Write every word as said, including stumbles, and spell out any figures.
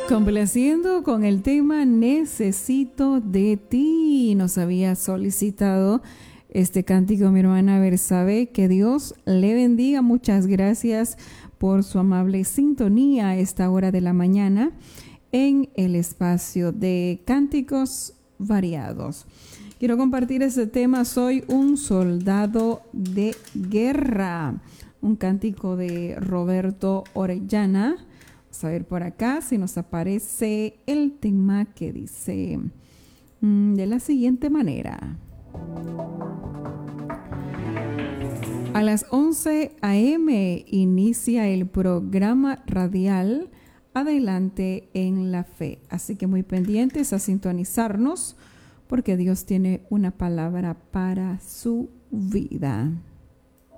Complaciendo con el tema Necesito de ti. Nos había solicitado este cántico mi hermana Bersabe. Que Dios le bendiga. Muchas gracias por su amable sintonía a esta hora de la mañana en el espacio de Cánticos Variados. Quiero compartir este tema. Soy un soldado de guerra. Un cántico de Roberto Orellana. Vamos a ver por acá si nos aparece el tema que dice mmm, de la siguiente manera. A las once a eme inicia el programa radial Adelante en la Fe. Así que muy pendientes a sintonizarnos porque Dios tiene una palabra para su vida.